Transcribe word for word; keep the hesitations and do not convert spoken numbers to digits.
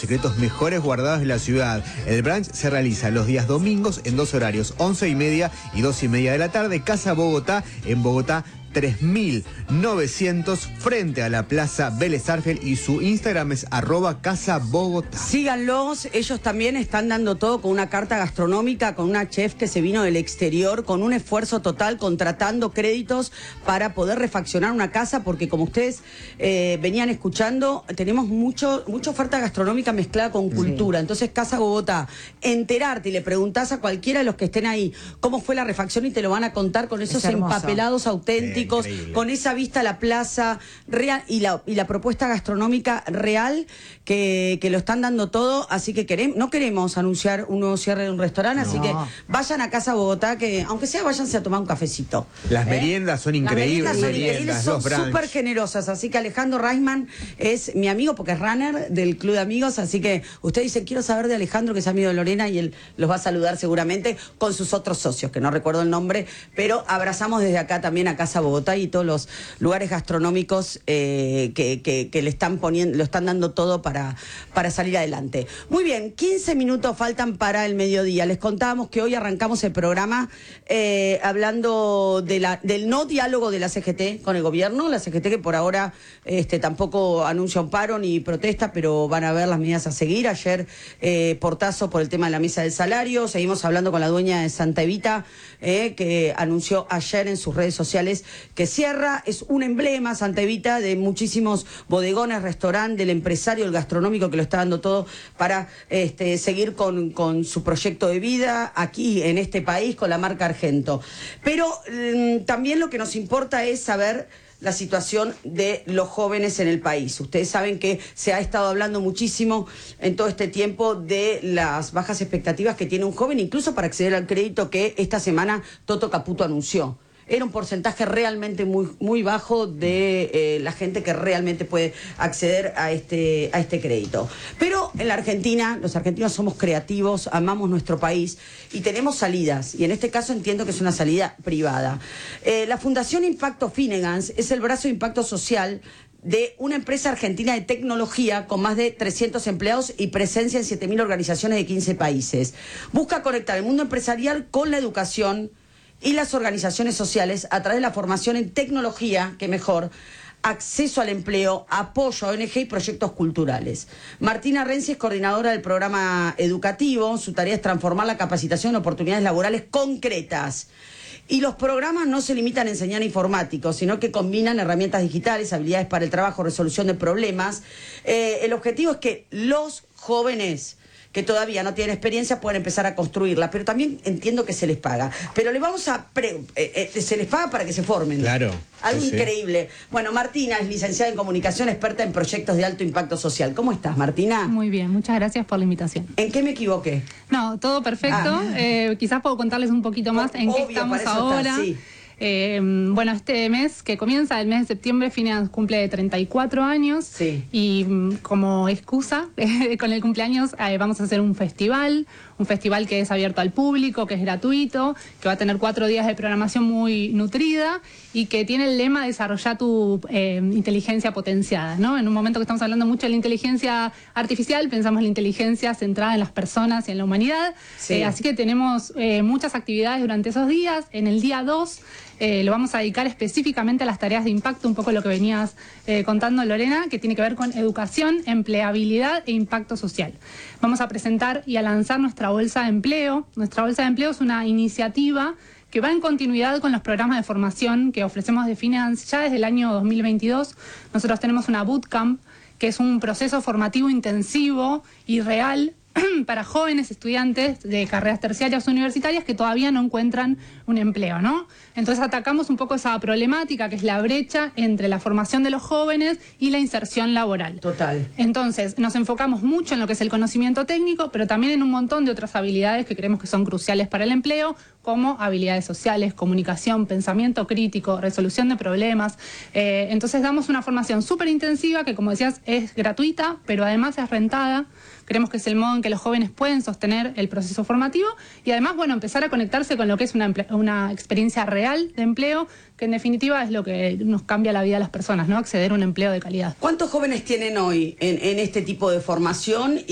secretos mejores guardados de la ciudad. El brunch se realiza los días domingos en dos horarios, once y media y dos y media de la tarde. Casa Bogotá, en Bogotá tres mil novecientos, frente a la Plaza Vélez Sarsfield, y su Instagram es arroba Casa Bogotá. Síganlos, ellos también están dando todo con una carta gastronómica, con una chef que se vino del exterior, con un esfuerzo total, contratando créditos para poder refaccionar una casa, porque como ustedes eh, venían escuchando, tenemos mucho, mucha oferta gastronómica mezclada con cultura. Sí. Entonces, Casa Bogotá, enterarte y le preguntás a cualquiera de los que estén ahí cómo fue la refacción y te lo van a contar con esos empapelados auténticos. Increíble. Con esa vista a la plaza real y la, y la propuesta gastronómica real que, que lo están dando todo. Así que queremos, no queremos anunciar un nuevo cierre de un restaurante, no. Así que vayan a Casa Bogotá, que aunque sea váyanse a tomar un cafecito. Las ¿eh? meriendas son increíbles. Las meriendas son increíbles, son súper generosas. Así que Alejandro Reisman es mi amigo porque es runner del Club de Amigos. Así que usted dice, quiero saber de Alejandro, que es amigo de Lorena, y él los va a saludar seguramente con sus otros socios, que no recuerdo el nombre, pero abrazamos desde acá también a Casa Bogotá y todos los lugares gastronómicos eh, que, que, que le están poniendo, lo están dando todo para, para salir adelante. Muy bien, quince minutos faltan para el mediodía. Les contábamos que hoy arrancamos el programa eh, hablando de la, del no diálogo de la C G T con el gobierno. La C G T, que por ahora este, tampoco anuncia un paro ni protesta, pero van a ver las medidas a seguir. Ayer eh, portazo por el tema de la mesa del salario. Seguimos hablando con la dueña de Santa Evita, eh, que anunció ayer en sus redes sociales que cierra. Es un emblema, Santa Evita, de muchísimos bodegones, restaurantes, del empresario, el gastronómico, que lo está dando todo para este, seguir con, con su proyecto de vida aquí en este país con la marca Argento. Pero mmm, también lo que nos importa es saber la situación de los jóvenes en el país. Ustedes saben que se ha estado hablando muchísimo en todo este tiempo de las bajas expectativas que tiene un joven, incluso para acceder al crédito que esta semana Toto Caputo anunció. Era un porcentaje realmente muy, muy bajo de eh, la gente que realmente puede acceder a este, a este crédito. Pero en la Argentina, los argentinos somos creativos, amamos nuestro país y tenemos salidas. Y en este caso entiendo que es una salida privada. Eh, la Fundación Impacto Finegans es el brazo de impacto social de una empresa argentina de tecnología con más de trescientos empleados y presencia en siete mil organizaciones de quince países. Busca conectar el mundo empresarial con la educación y las organizaciones sociales a través de la formación en tecnología, que mejor, acceso al empleo, apoyo a O N G y proyectos culturales. Martina Renzi es coordinadora del programa educativo. Su tarea es transformar la capacitación en oportunidades laborales concretas. Y los programas no se limitan a enseñar informáticos, sino que combinan herramientas digitales, habilidades para el trabajo, resolución de problemas. Eh, el objetivo es que los jóvenes que todavía no tienen experiencia pueden empezar a construirla, pero también entiendo que se les paga. Pero le vamos a... Pre, eh, eh, se les paga para que se formen. Claro. Algo sí, increíble. Sí. Bueno, Martina es licenciada en comunicación, experta en proyectos de alto impacto social. ¿Cómo estás, Martina? Muy bien, muchas gracias por la invitación. ¿En qué me equivoqué? No, todo perfecto. Ah. Eh, quizás puedo contarles un poquito más en Obvio, qué estamos ahora. Está, sí. Eh, bueno, este mes que comienza, el mes de septiembre, Finegans cumple treinta y cuatro años. Sí. Y mm, como excusa, eh, con el cumpleaños eh, vamos a hacer un festival, un festival que es abierto al público, que es gratuito, que va a tener cuatro días de programación muy nutrida y que tiene el lema desarrollar tu eh, inteligencia potenciada, ¿no? En un momento que estamos hablando mucho de la inteligencia artificial, pensamos en la inteligencia centrada en las personas y en la humanidad. Sí. Eh, así que tenemos eh, muchas actividades durante esos días. En el día dos eh, lo vamos a dedicar específicamente a las tareas de impacto, un poco lo que venías eh, contando, Lorena, que tiene que ver con educación, empleabilidad e impacto social. Vamos a presentar y a lanzar nuestra bolsa de empleo. Nuestra bolsa de empleo es una iniciativa que va en continuidad con los programas de formación que ofrecemos de Finegans ya desde el año dos mil veintidós. Nosotros tenemos una bootcamp, que es un proceso formativo intensivo y real para jóvenes estudiantes de carreras terciarias universitarias que todavía no encuentran un empleo, ¿no? Entonces atacamos un poco esa problemática que es la brecha entre la formación de los jóvenes y la inserción laboral. Total. Entonces nos enfocamos mucho en lo que es el conocimiento técnico, pero también en un montón de otras habilidades que creemos que son cruciales para el empleo, como habilidades sociales, comunicación, pensamiento crítico, resolución de problemas. Eh, entonces damos una formación súper intensiva que, como decías, es gratuita, pero además es rentada. Creemos que es el modo en que los jóvenes pueden sostener el proceso formativo y además, bueno, empezar a conectarse con lo que es una, una experiencia real de empleo, que en definitiva es lo que nos cambia la vida a las personas, ¿no? Acceder a un empleo de calidad. ¿Cuántos jóvenes tienen hoy en, en este tipo de formación?